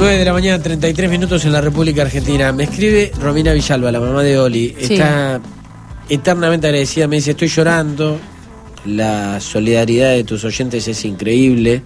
9 de la mañana, 33 minutos en la República Argentina. Me escribe Romina Villalba, la mamá de Oli. Sí. Está eternamente agradecida. Me dice, estoy llorando. La solidaridad de tus oyentes es increíble.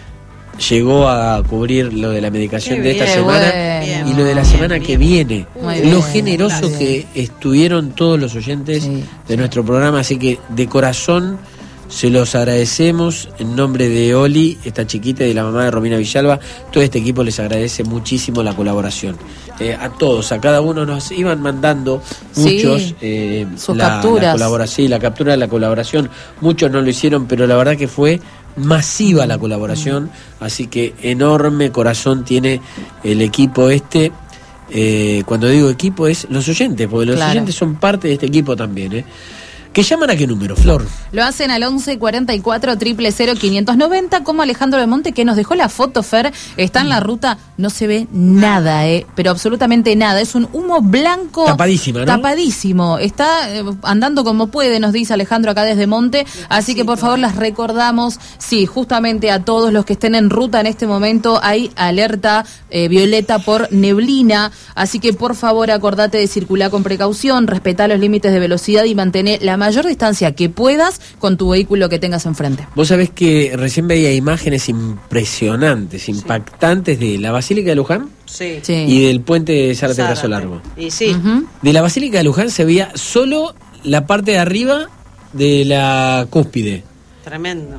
Llegó a cubrir lo de la medicación de esta semana y lo de la semana que viene. Lo generoso que estuvieron todos los oyentes de nuestro programa. Así que de corazón se los agradecemos en nombre de Oli, esta chiquita, y de la mamá de Romina Villalba. Todo este equipo les agradece muchísimo la colaboración. A todos, a cada uno nos iban mandando muchos sus capturas. La captura de la colaboración. Muchos no lo hicieron, pero la verdad que fue masiva la colaboración. Así que enorme corazón tiene el equipo este. Cuando digo equipo es los oyentes, porque los oyentes son parte de este equipo también, ¿Que llaman a qué número, Flor? Lo hacen al 11 44 000 590, como Alejandro de Monte, que nos dejó la foto, Fer. Está en la ruta, no se ve nada, pero absolutamente nada. Es un humo blanco. Tapadísima, ¿no? Tapadísimo. Está andando como puede, nos dice Alejandro acá desde Monte. Así que por favor las recordamos, justamente a todos los que estén en ruta en este momento, hay alerta violeta por neblina. Así que por favor acordate de circular con precaución, respetá los límites de velocidad y mantener la mayor distancia que puedas con tu vehículo que tengas enfrente. Vos sabés que recién veía imágenes impresionantes, impactantes de la Basílica de Luján y del puente de Zárate Brazo Largo. Y de la Basílica de Luján se veía solo la parte de arriba de la cúspide. Tremendo.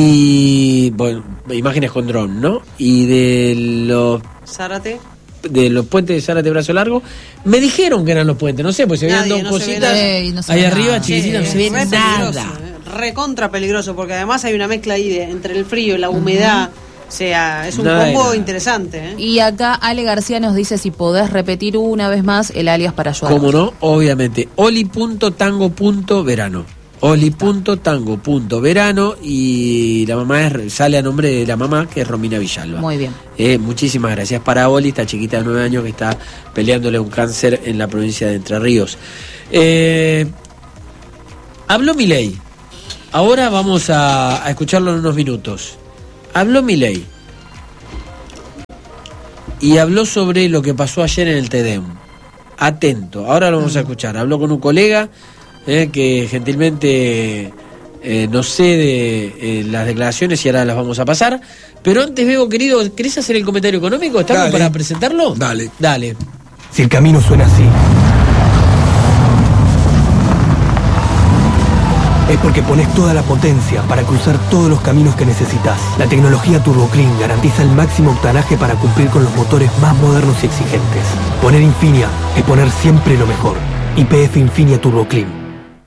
Y bueno, imágenes con dron, ¿no? Y de los Zárate, de los puentes de Zárate Brazo Largo, me dijeron que eran los puentes, no sé, pues se veían dos cositas ahí arriba, chiquititas, no se ve nada. Recontra peligroso, porque además hay una mezcla ahí entre el frío y la humedad. O sea, es un combo interesante. Y acá Ale García nos dice si podés repetir una vez más el alias para ayudar. ¿Cómo no? Obviamente, oli.tango.verano. Oli.tango.verano, y la mamá sale a nombre de la mamá, que es Romina Villalba. Muy bien. Muchísimas gracias para Oli, esta chiquita de 9 años que está peleándole un cáncer en la provincia de Entre Ríos. Habló Milei. Ahora vamos a escucharlo en unos minutos. Habló Milei y habló sobre lo que pasó ayer en el TEDEM. Atento, ahora lo vamos a escuchar. Habló con un colega que gentilmente nos cede las declaraciones y ahora las vamos a pasar. Pero antes, Bebo, querido, ¿querés hacer el comentario económico? ¿Estamos para presentarlo? Dale. Si el camino suena así, es porque pones toda la potencia para cruzar todos los caminos que necesitas. La tecnología Turbo Clean garantiza el máximo octanaje para cumplir con los motores más modernos y exigentes. Poner Infinia es poner siempre lo mejor. YPF Infinia Turbo Clean.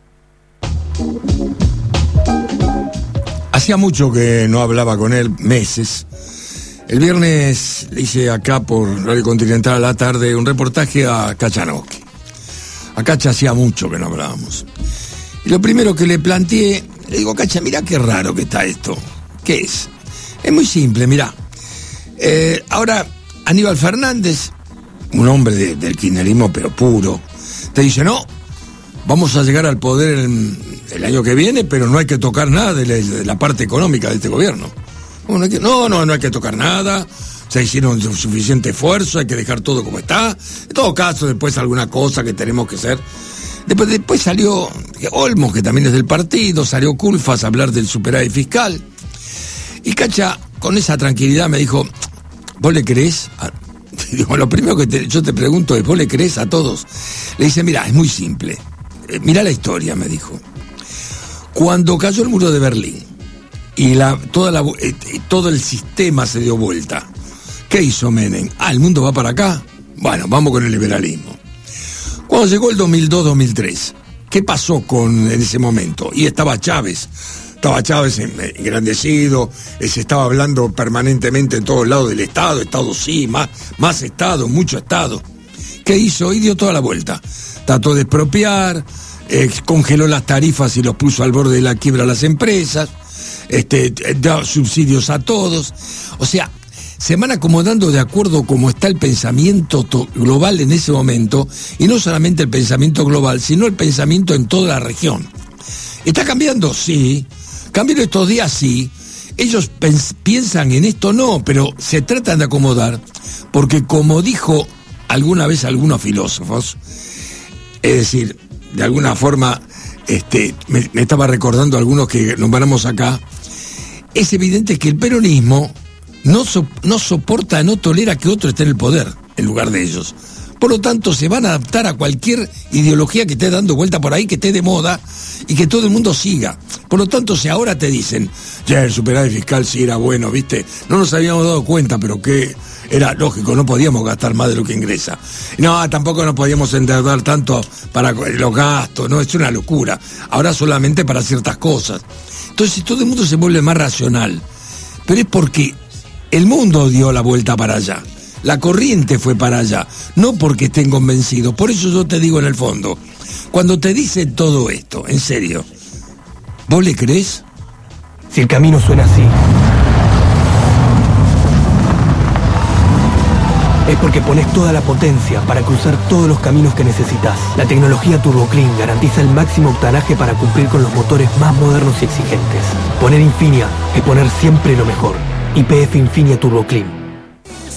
Hacía mucho que no hablaba con él, meses. El viernes le hice acá por Radio Continental a la tarde un reportaje a Kachanowski. A Cacha hacía mucho que no hablábamos. Y lo primero que le planteé, le digo, Cacha, mirá qué raro que está esto. ¿Qué es? Es muy simple, mirá. Ahora, Aníbal Fernández, un hombre del kirchnerismo pero puro, te dice, no, vamos a llegar al poder el año que viene, pero no hay que tocar nada de la parte económica de este gobierno. No hay que tocar nada, se hicieron suficiente esfuerzo, hay que dejar todo como está. En todo caso, después alguna cosa que tenemos que hacer. Después salió Olmos, que también es del partido, salió Culfas a hablar del superávit fiscal. Y Cacha, con esa tranquilidad, me dijo, ¿vos le creés? Digo, lo primero que yo te pregunto es, ¿vos le creés a todos? Le dice, mirá, es muy simple. Mirá la historia, me dijo. Cuando cayó el muro de Berlín y todo el sistema se dio vuelta, ¿qué hizo Menem? El mundo va para acá. Bueno, vamos con el liberalismo. Cuando llegó el 2002-2003, ¿qué pasó en ese momento? Y estaba Chávez engrandecido, se estaba hablando permanentemente en todos lados del Estado sí, más Estado, mucho Estado. ¿Qué hizo? Y dio toda la vuelta. Trató de expropiar, congeló las tarifas y los puso al borde de la quiebra a las empresas, da subsidios a todos. O sea, se van acomodando de acuerdo como está el pensamiento global en ese momento, y no solamente el pensamiento global, sino el pensamiento en toda la región. ¿Está cambiando? Sí. ¿Cambió estos días? Sí. ellos piensan en esto, no, pero se tratan de acomodar, porque como dijo alguna vez algunos filósofos, es decir, de alguna forma, me estaba recordando algunos que nombramos acá, es evidente que el peronismo no soporta, no tolera que otro esté en el poder en lugar de ellos. Por lo tanto, se van a adaptar a cualquier ideología que esté dando vuelta por ahí, que esté de moda y que todo el mundo siga. Por lo tanto, si ahora te dicen, ya el superávit fiscal sí era bueno, ¿viste? No nos habíamos dado cuenta, pero que era lógico, no podíamos gastar más de lo que ingresa. No, tampoco nos podíamos endeudar tanto para los gastos, no, es una locura. Ahora solamente para ciertas cosas. Entonces todo el mundo se vuelve más racional. Pero es porque el mundo dio la vuelta para allá. La corriente fue para allá, no porque estén convencidos. Por eso yo te digo en el fondo, cuando te dicen todo esto, en serio, ¿vos le crees? Si el camino suena así, es porque pones toda la potencia para cruzar todos los caminos que necesitas. La tecnología Turbo Clean garantiza el máximo octanaje para cumplir con los motores más modernos y exigentes. Poner Infinia es poner siempre lo mejor. YPF Infinia Turbo Clean.